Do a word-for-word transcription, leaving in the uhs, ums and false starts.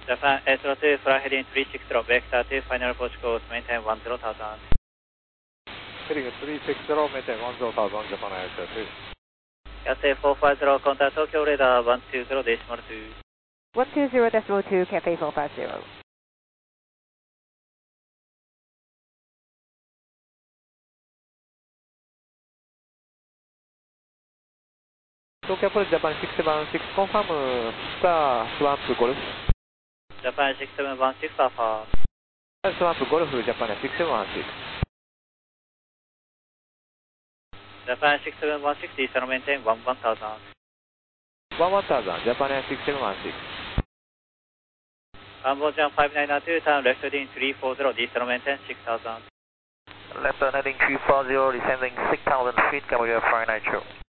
Japan eight zero two, fly heading three six zero, vector two, final approach course, maintain one zero thousand. Heading three six zero, maintain one zero thousand, Japan eight zero two. Cathay four five zero, contact Tokyo radar one two zero decimal two. one two zero decimal two, Cathay four five zero. Tokyo Approach Japan six seven six, confirm star swamp golf. Japan six seven one six Alpha. Swamp golf Japan six seven one six. Japan six seven one six, diesel maintain one one thousand. one one thousand, Japan six seven one six. Cambodian five nine nine two, turn left heading three four zero, diesel maintain six thousand. Left turn heading three four zero, descending six thousand feet, Cambodia five nine two.